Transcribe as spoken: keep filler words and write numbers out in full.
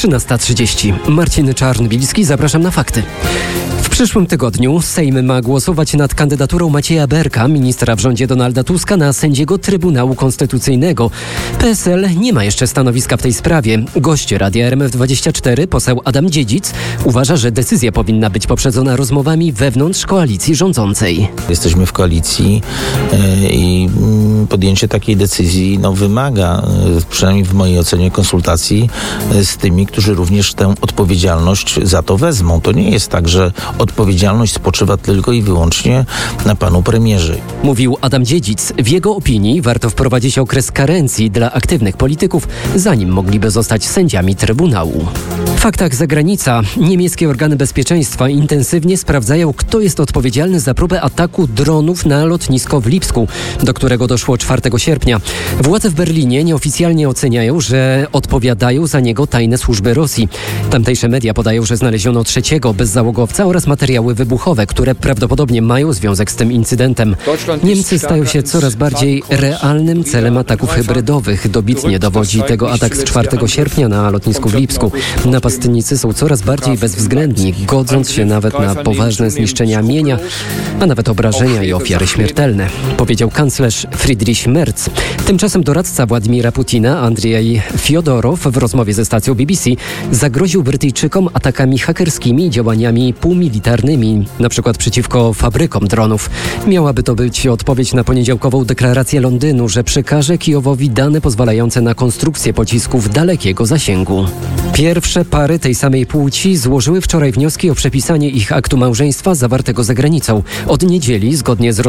trzynasta trzydzieści. Marcin Czarnbilski, zapraszam na fakty. W przyszłym tygodniu Sejm ma głosować nad kandydaturą Macieja Berka, ministra w rządzie Donalda Tuska, na sędziego Trybunału Konstytucyjnego. P S L nie ma jeszcze stanowiska w tej sprawie. Gość Radia R M F dwadzieścia cztery, poseł Adam Dziedzic, uważa, że decyzja powinna być poprzedzona rozmowami wewnątrz koalicji rządzącej. Jesteśmy w koalicji i podjęcie takiej decyzji no, wymaga, przynajmniej w mojej ocenie, konsultacji z tymi, którzy również tę odpowiedzialność za to wezmą. To nie jest tak, że odpowiedzialność spoczywa tylko i wyłącznie na panu premierze. Mówił Adam Dziedzic. W jego opinii warto wprowadzić okres karencji dla aktywnych polityków, zanim mogliby zostać sędziami Trybunału. W faktach zagranica. Niemieckie organy bezpieczeństwa intensywnie sprawdzają, kto jest odpowiedzialny za próbę ataku dronów na lotnisko w Lipsku, do którego doszło czwartego sierpnia. Władze w Berlinie nieoficjalnie oceniają, że odpowiadają za niego tajne służby Rosji. Tamtejsze media podają, że znaleziono trzeciego bezzałogowca oraz materiały wybuchowe, które prawdopodobnie mają związek z tym incydentem. Niemcy stają się coraz bardziej realnym celem ataków hybrydowych. Dobitnie dowodzi tego atak z czwartego sierpnia na lotnisku w Lipsku. Napastnicy są coraz bardziej bezwzględni, godząc się nawet na poważne zniszczenia mienia, a nawet obrażenia i ofiary śmiertelne, powiedział kanclerz Friedrich Merz. Tymczasem doradca Władimira Putina, Andrzej Fiodorow, w rozmowie ze stacją B B C zagroził Brytyjczykom atakami hakerskimi i działaniami półmilitarnymi, na przykład przeciwko fabrykom dronów. Miałaby to być odpowiedź na poniedziałkową deklarację Londynu, że przekaże Kijowowi dane pozwalające na konstrukcję pocisków dalekiego zasięgu. Pierwsze pary tej samej płci złożyły wczoraj wnioski o przepisanie ich aktu małżeństwa zawartego za granicą. Od niedzieli, zgodnie z